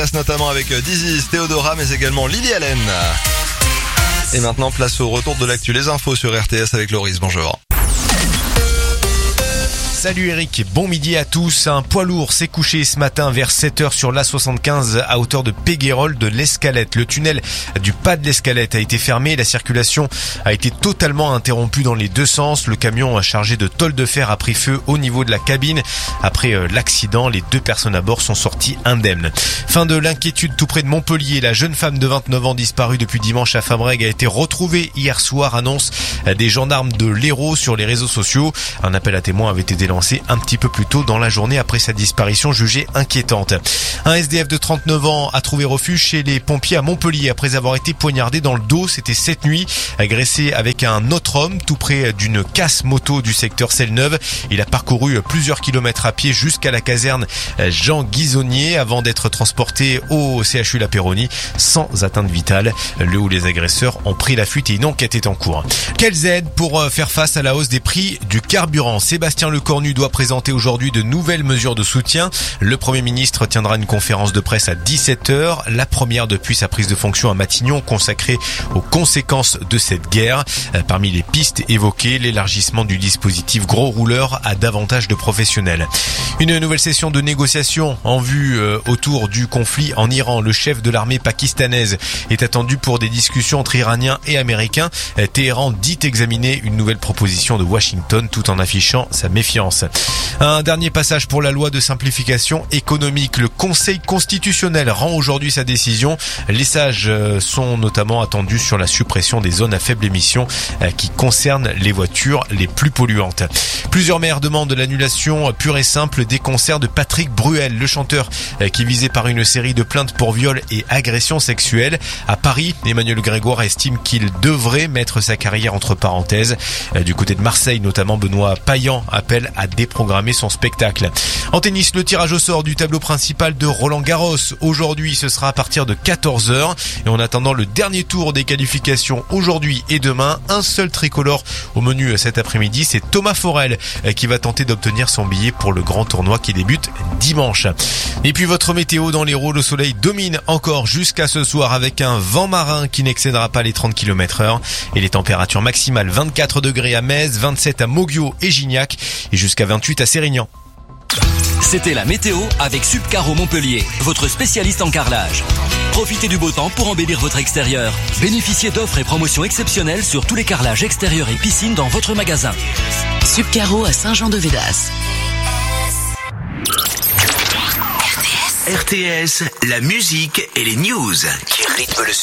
Notamment avec Dizzy, Théodora, mais également Lily Allen. Et maintenant, place au retour de l'actu. Les infos sur RTS avec Loris. Bonjour. Salut Eric, bon midi à tous. Un poids lourd s'est couché ce matin vers 7h sur l'A75 à hauteur de Péguérolles de l'Escalette. Le tunnel du pas de l'Escalette a été fermé. La circulation a été totalement interrompue dans les deux sens. Le camion chargé de tôle de fer a pris feu au niveau de la cabine. Après l'accident, les deux personnes à bord sont sorties indemnes. Fin de l'inquiétude tout près de Montpellier. La jeune femme de 29 ans disparue depuis dimanche à Fabrègues a été retrouvée hier soir, annonce des gendarmes de l'Hérault sur les réseaux sociaux. Un appel à témoins avait été lancé un petit peu plus tôt dans la journée après sa disparition jugée inquiétante. Un SDF de 39 ans a trouvé refuge chez les pompiers à Montpellier après avoir été poignardé dans le dos. C'était cette nuit, agressé avec un autre homme tout près d'une casse moto du secteur Selle-Neuve. Il a parcouru plusieurs kilomètres à pied jusqu'à la caserne Jean Guisonnier avant d'être transporté au CHU La Péronie sans atteinte vitale. Le ou les agresseurs ont pris la fuite et une enquête est en cours. Quelles aides pour faire face à la hausse des prix du carburant? Sébastien Lecornu doit présenter aujourd'hui de nouvelles mesures de soutien. Le Premier ministre tiendra une conférence de presse à 17h, la première depuis sa prise de fonction à Matignon, consacrée aux conséquences de cette guerre. Parmi les pistes évoquées, l'élargissement du dispositif gros rouleur à davantage de professionnels. Une nouvelle session de négociation en vue autour du conflit en Iran. Le chef de l'armée pakistanaise est attendu pour des discussions entre Iraniens et Américains. Téhéran dit examiner une nouvelle proposition de Washington tout en affichant sa méfiance. Un dernier passage pour la loi de simplification économique. Le Conseil constitutionnel rend aujourd'hui sa décision. Les sages sont notamment attendus sur la suppression des zones à faible émission qui concernent les voitures les plus polluantes. Plusieurs maires demandent l'annulation pure et simple des concerts de Patrick Bruel, le chanteur qui est visé par une série de plaintes pour viol et agression sexuelle. À Paris, Emmanuel Grégoire estime qu'il devrait mettre sa carrière entre parenthèses. Du côté de Marseille, notamment, Benoît Payan appelle à déprogrammer son spectacle. En tennis, le tirage au sort du tableau principal de Roland-Garros. Aujourd'hui, ce sera à partir de 14h. Et en attendant le dernier tour des qualifications aujourd'hui et demain, un seul tricolore au menu cet après-midi, c'est Thomas Forel qui va tenter d'obtenir son billet pour le grand tournoi qui débute dimanche. Et puis votre météo dans l'Hérault, le soleil domine encore jusqu'à ce soir avec un vent marin qui n'excédera pas les 30 km/h et les températures maximales 24 degrés à Metz, 27 à Moguio et Gignac et jusqu'à 28 à Sérignan. C'était la météo avec Subcaro Montpellier, votre spécialiste en carrelage. Profitez du beau temps pour embellir votre extérieur. Bénéficiez d'offres et promotions exceptionnelles sur tous les carrelages extérieurs et piscines dans votre magasin. Subcaro à Saint-Jean-de-Védas. RTS, la musique et les news qui rythment le